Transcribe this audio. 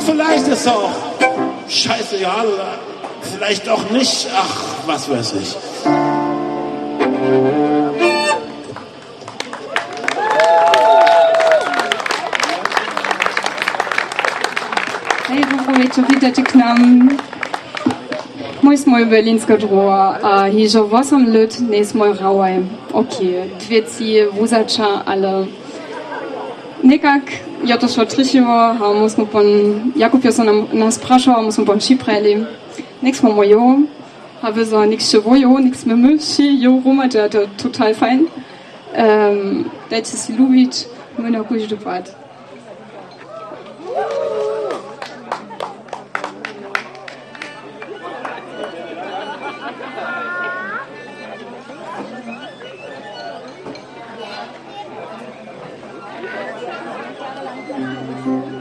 vielleicht ist er auch scheißegal oder vielleicht auch nicht. Ach, was weiß ich. Hej, powiedzcie, witajcie k nam. Mój smoj berlinska droga, a hižo 8 let nesmoj rauaj. Okay, dwie wuzacza, ale nekak ja to šlo trišivo, a musimo pon, Jakub je so nas prašal, musimo pon šipreli. Nek smo mojo, habe so niks še vojo, niks me myši, jo Roma, der total fein. Dajte si lubit, mene kuž dopat.